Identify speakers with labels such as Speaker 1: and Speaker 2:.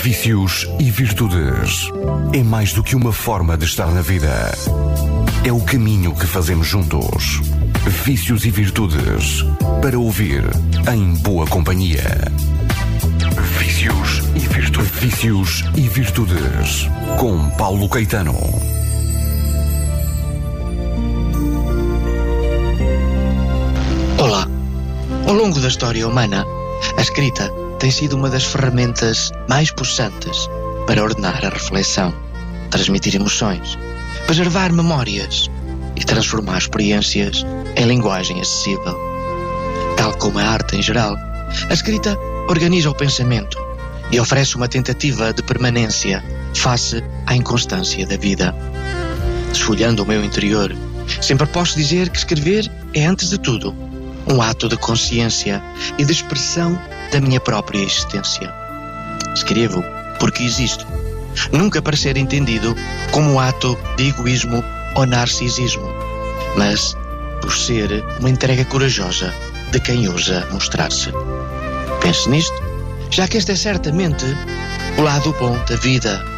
Speaker 1: Vícios e virtudes. É mais do que uma forma de estar na vida. É o caminho que fazemos juntos. Vícios e virtudes. Para ouvir em boa companhia. Vícios e virtudes. Vícios e virtudes. Com Paulo Caetano.
Speaker 2: Olá. Ao longo da história humana, a escrita tem sido uma das ferramentas mais possantes para ordenar a reflexão, transmitir emoções, preservar memórias e transformar experiências em linguagem acessível. Tal como a arte em geral, a escrita organiza o pensamento e oferece uma tentativa de permanência face à inconstância da vida. Desfolhando o meu interior, sempre posso dizer que escrever é, antes de tudo, um ato de consciência e de expressão da minha própria existência. Escrevo porque existo, nunca para ser entendido como um ato de egoísmo ou narcisismo, mas por ser uma entrega corajosa de quem ousa mostrar-se. Pense nisto, já que este é certamente o lado bom da vida,